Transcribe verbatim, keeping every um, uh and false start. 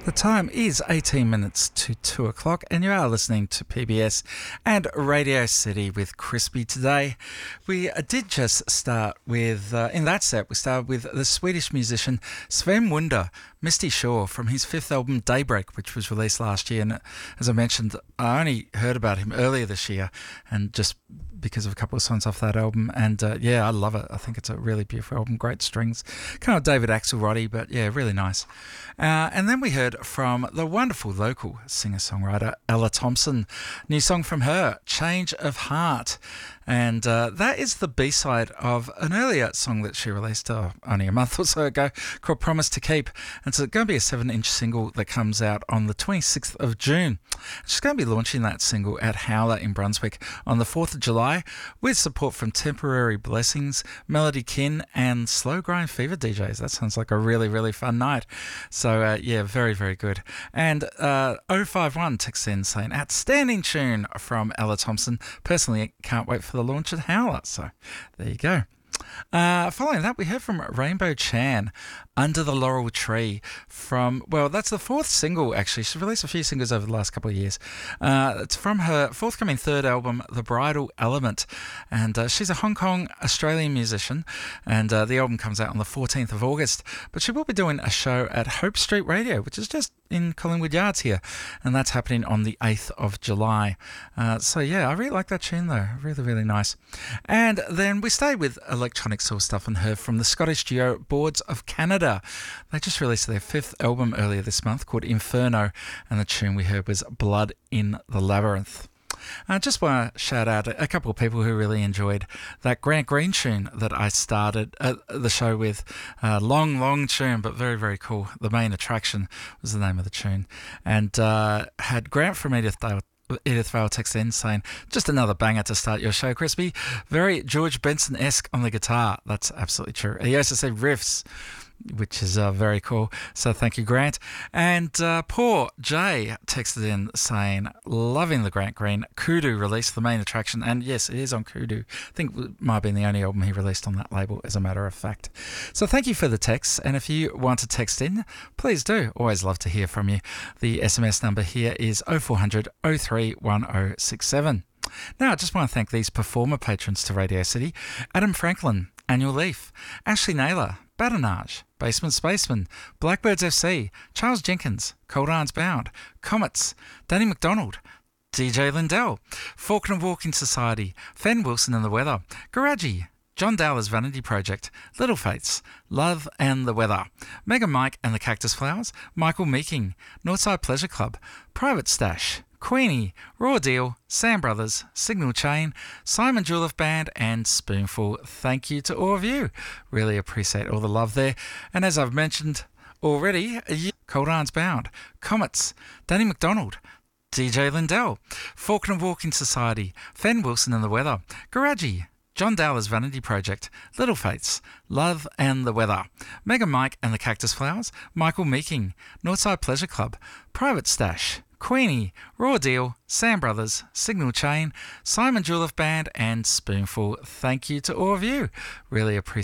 The time is eighteen minutes to two o'clock, and you are listening to P B S and Radio City with Crispy today. We uh, did just start with, uh, in that set, we started with the Swedish musician Sven Wunder, Misty Shore, from his fifth album Daybreak, which was released last year. And uh, as I mentioned, I only heard about him earlier this year, and just because of a couple of songs off that album. And uh, yeah, I love it. I think it's a really beautiful album, great strings, kind of David Axelrod, but yeah, really nice. Uh, and then we heard from the wonderful local singer-songwriter Ella Thompson. New song from her, Change of Heart. And uh, that is the B-side of an earlier song that she released uh, only a month or so ago called Promise to Keep. And it's going to be a seven-inch single that comes out on the twenty-sixth of June. She's going to be launching that single at Howler in Brunswick on the fourth of July with support from Temporary Blessings, Melody Kin and Slow Grind Fever D Js. That sounds like a really, really fun night. So, uh, yeah, very, very good. And uh, oh five one texts in saying, outstanding tune from Ella Thompson. Personally, can't wait for the launch at Howler. So there you go. Uh, following that, we heard from Rainbow Chan, Under the Laurel Tree, from, well, that's the fourth single, actually. She's released a few singles over the last couple of years. Uh, it's from her forthcoming third album, The Bridal Element, and uh, she's a Hong Kong Australian musician, and uh, the album comes out on the fourteenth of August, but she will be doing a show at Hope Street Radio, which is just in Collingwood Yards here, and that's happening on the eighth of July. Uh, so yeah, I really like that tune though, really, really nice. And then we stayed with electronic soul stuff and heard from the Scottish duo Boards of Canada. They just released their fifth album earlier this month called Inferno, and the tune we heard was Blood in the Labyrinth. I uh, just want to shout out a couple of people who really enjoyed that Grant Green tune that I started uh, the show with. Uh, long, long tune, but very, very cool. The Main Attraction was the name of the tune. And uh, had Grant from Edith Dale Edith Vale text in saying, just another banger to start your show, Crispy. Very George Benson-esque on the guitar. That's absolutely true. He also said riffs, which is uh, very cool. So thank you, Grant. And uh, poor Jay texted in saying, loving the Grant Green. Kudu released the Main Attraction. And yes, it is on Kudu. I think it might have been the only album he released on that label, as a matter of fact. So thank you for the text. And if you want to text in, please do. Always love to hear from you. The S M S number here is oh four hundred, oh three one oh six seven. Now, I just want to thank these performer patrons to Radio City: Adam Franklin, Annual Leaf, Ashley Naylor, Badinage, Basement Spaceman, Blackbirds F C, Charles Jenkins, Cold Irons Bound, Comets, Danny McDonald, D J Lindell, Faulkner Walking Society, Fen Wilson and the Weather, Garaji, John Dowler's Vanity Project, Little Fates, Love and the Weather, Mega Mike and the Cactus Flowers, Michael Meeking, Northside Pleasure Club, Private Stash, Queenie, Raw Deal, Sam Brothers, Signal Chain, Simon Julef Band and Spoonful. Thank you to all of you. Really appreciate all the love there. And as I've mentioned already, Cold Irons Bound, Comets, Danny McDonald, D J Lindell, Faulkner Walking Society, Fen Wilson and the Weather, Garaji, John Dowler's Vanity Project, Little Fates, Love and the Weather, Mega Mike and the Cactus Flowers, Michael Meeking, Northside Pleasure Club, Private Stash, Queenie, Raw Deal, Sam Brothers, Signal Chain, Simon Julef Band and Spoonful. Thank you to all of you. Really appreciate